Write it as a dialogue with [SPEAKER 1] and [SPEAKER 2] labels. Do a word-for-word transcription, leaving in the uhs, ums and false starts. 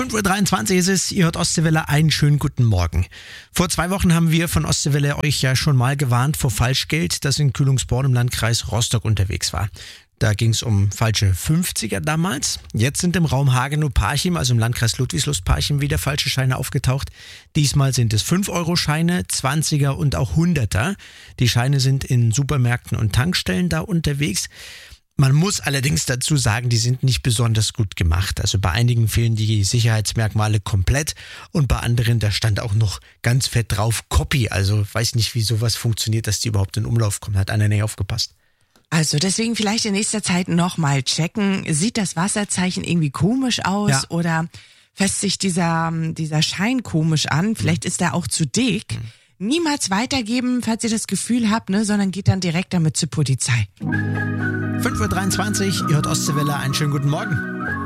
[SPEAKER 1] fünf Uhr dreiundzwanzig ist es, ihr hört Ostseewelle, einen schönen guten Morgen. Vor zwei Wochen haben wir von Ostseewelle euch ja schon mal gewarnt vor Falschgeld, das in Kühlungsborn im Landkreis Rostock unterwegs war. Da ging es um falsche fünfziger damals. Jetzt sind im Raum Hagenow-Parchim, also im Landkreis Ludwigslust-Parchim, wieder falsche Scheine aufgetaucht. Diesmal sind es fünf Euro Scheine, zwanziger und auch hunderter. Die Scheine sind in Supermärkten und Tankstellen da unterwegs. Man muss allerdings dazu sagen, die sind nicht besonders gut gemacht. Also bei einigen fehlen die Sicherheitsmerkmale komplett und bei anderen, da stand auch noch ganz fett drauf Copy. Also weiß nicht, wie sowas funktioniert, dass die überhaupt in Umlauf kommen. Hat einer nicht aufgepasst.
[SPEAKER 2] Also deswegen vielleicht in nächster Zeit nochmal checken. Sieht das Wasserzeichen irgendwie komisch aus
[SPEAKER 1] Ja.
[SPEAKER 2] oder fässt sich dieser, dieser Schein komisch an? Vielleicht ist er auch zu dick. Mhm. Niemals weitergeben, falls ihr das Gefühl habt, ne, sondern geht dann direkt damit zur Polizei.
[SPEAKER 1] fünf Uhr dreiundzwanzig, ihr hört Ostseewelle, einen schönen guten Morgen.